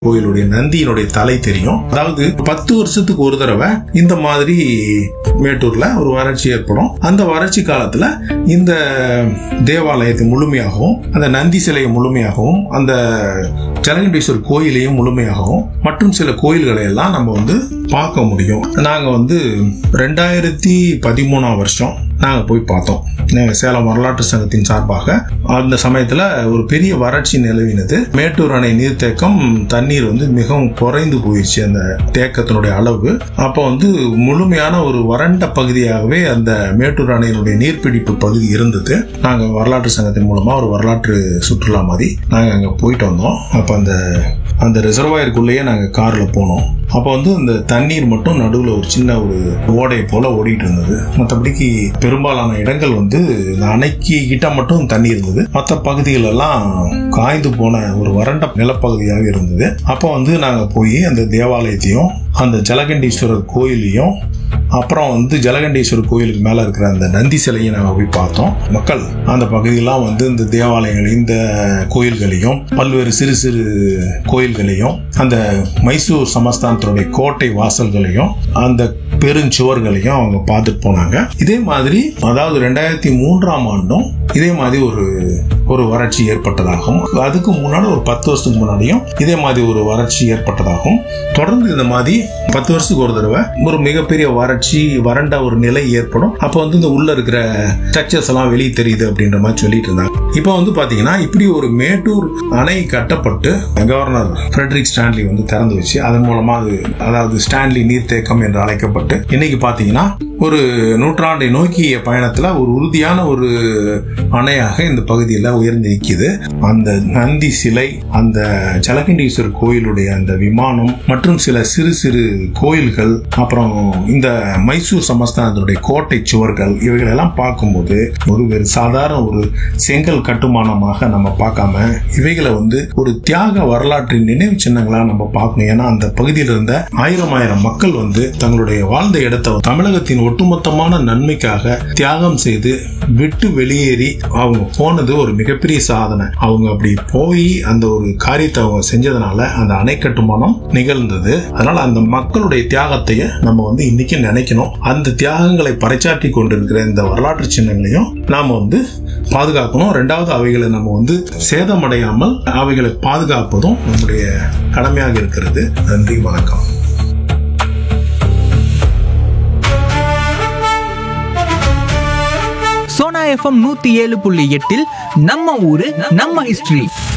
கோயிலுடைய நந்தியினுடைய தலை தெரியும். அதாவது 10 வருஷத்துக்கு ஒரு தடவை இந்த மாதிரி மேட்டூர்ல ஒரு வறட்சி ஏற்படும். அந்த வறட்சி காலத்துல இந்த தேவாலயத்தை முழுமையாகவும், அந்த நந்தி சிலையை முழுமையாகவும், அந்த ஜலகண்டேஸ்வரர் கோயிலையும் முழுமையாகவும், மற்றும் சில கோயில்களை எல்லாம் நம்ம பார்க்க முடியும். நாங்க 2013 வருஷம் நாங்க போய் பார்த்தோம். சேலம் வரலாற்று சங்கத்தின் சார்பாக அந்த சமயத்துல ஒரு பெரிய வறட்சி நிலவினது. மேட்டூர் அணை நீர்த்தேக்கம் தண்ணீர் மிகவும் குறைந்து போயிடுச்சு, அந்த தேக்கத்தினுடைய அளவு. அப்போ முழுமையான ஒரு வறண்ட பகுதியாகவே அந்த மேட்டூர் அணையினுடைய நீர்பிடிப்பு பகுதி இருந்தது. நாங்க வரலாற்று சங்கத்தின் மூலமா ஒரு வரலாற்று சுற்றுலா மாதிரி நாங்க அங்க போயிட்டு வந்தோம். அப்ப அந்த ரிசர்வாயருக்குள்ளேயே நாங்க கார்ல போனோம். அப்போ அந்த தண்ணீர் மட்டும் நடுவில் ஒரு சின்ன ஒரு ஓடை போல ஓடிட்டு இருந்தது. மற்றபடிக்கு பெரும்பாலான இடங்கள் இந்த அணைக்கு கிட்ட மட்டும் தண்ணி இருந்தது. மற்ற பகுதிகள் எல்லாம் காய்ந்து போன ஒரு வறண்ட நிலப்பகுதியாக இருந்தது. அப்போ நாங்க போய் அந்த தேவாலயத்தையும் அந்த ஜலகண்டீஸ்வரர் கோயிலையும், அப்புறம் ஜலகண்டீஸ்வரர் கோயிலுக்கு மேல இருக்கிற அந்த நந்தி சிலையை நாங்க போய் பார்த்தோம். மக்கள் அந்த பகுதியெல்லாம் இந்த தேவாலயங்களையும், இந்த கோயில்களையும், பல்வேறு சிறு சிறு கோயில்களையும், அந்த மைசூர் சமஸ்தானத்தினுடைய கோட்டை வாசல்களையும், அந்த பெருஞ்சுவர்களையும் அவங்க பார்த்துட்டு போனாங்க. இதே மாதிரி அதாவது 2003 ஆண்டும் இதே மாதிரி ஒரு வறட்சி ஏற்பட்டதாகவும், அதுக்கு முன்னாடி ஒரு 10 வருஷத்துக்கு முன்னாடியும் இதே மாதிரி ஒரு வறட்சி ஏற்பட்டதாகவும், தொடர்ந்து இந்த மாதிரி 10 வருஷத்துக்கு ஒரு தடவை ஒரு மிகப்பெரிய வறட்சி, வறண்ட ஒரு நிலை ஏற்படும். அப்போ இந்த உள்ள இருக்கிற ஸ்ட்ரக்சர்ஸ் எல்லாம் வெளியே தெரியுது அப்படின்ற மாதிரி சொல்லிட்டு இருந்தாங்க. இப்போ பாத்தீங்கன்னா இப்படி ஒரு மேட்டூர் அணை கட்டப்பட்டு கவர்னர் ஃபிரெடரிக் ஸ்டான்லி திறந்து வச்சு, அதன் மூலமா அதாவது ஸ்டான்லி நீர்த்தேக்கம் என்று அழைக்கப்பட்டு இன்னைக்கு பாத்தீங்கன்னா ஒரு நூற்றாண்டை நோக்கிய பயணத்துல ஒரு உறுதியான ஒரு அணையாக இந்த பகுதியில் உயர்ந்து நிற்கிது. அந்த நந்தி சிலை, அந்த ஜலகண்டீஸ்வரர் கோயிலுடைய அந்த விமானம், மற்றும் சில சிறு சிறு கோயில்கள், அப்புறம் இந்த மைசூர் சமஸ்தானத்துடைய கோட்டை சுவர்கள், இவைகளெல்லாம் பார்க்கும்போது ஒரு சாதாரண ஒரு செங்கல் கட்டுமானமாக நம்ம பார்க்காம இவைகளை ஒரு தியாக வரலாற்றின் நினைவு சின்னங்களா நம்ம பார்க்கணும். ஏன்னா அந்த பகுதியில் இருந்த ஆயிரம் மக்கள் தங்களுடைய வாழ்ந்த இடத்தை தமிழகத்தின் ஒட்டுமொத்தமான நன்மைக்காக தியாகம் செய்து விட்டு வெளியேறி அவங்க போனது ஒரு மிகப்பெரிய சாதனை. அவங்க அப்படி போய் அந்த ஒரு காரியத்தை அவங்க செஞ்சதுனால அந்த அணை கட்டுமானம் நிகழ்ந்தது. அதனால அந்த மக்களுடைய தியாகத்தையே நம்ம இன்னைக்கு நினைக்கணும். அந்த தியாகங்களை பறைச்சாற்றி கொண்டிருக்கிற இந்த வரலாற்று சின்னங்களையும் நாம பாதுகாக்கணும். ரெண்டாவது, அவைகளை நம்ம சேதமடையாமல் அவைகளை பாதுகாப்பதும் நம்முடைய கடமையாக இருக்கிறது. நன்றி, வணக்கம். சோனா FM 107.8 நம்ம ஊரு நம்ம ஹிஸ்டரி.